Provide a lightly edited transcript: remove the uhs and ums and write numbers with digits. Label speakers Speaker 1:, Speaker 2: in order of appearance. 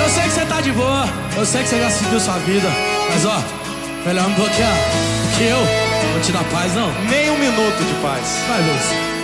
Speaker 1: Eu sei que você tá de boa, eu sei que você já seguiu sua vida. Mas ó, melhor me bloquear, porque eu não vou te dar paz não.
Speaker 2: Nem um minuto de paz.
Speaker 1: Vai, Lúcio.